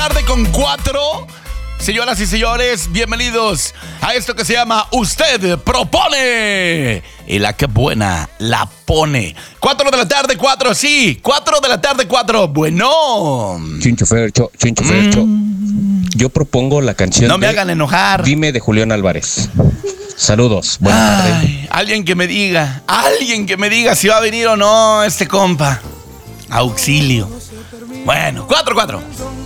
Tarde con 4. Señoras y señores, bienvenidos a esto que se llama Usted Propone. Y la que buena la pone. 4 de la tarde, 4, sí. 4 de la tarde, 4. Bueno. Chincho Fercho. Yo propongo la canción No me hagan enojar. Dime de Julián Álvarez. Saludos, buenas tardes. Alguien que me diga si va a venir o no este compa. Auxilio. Bueno, 4.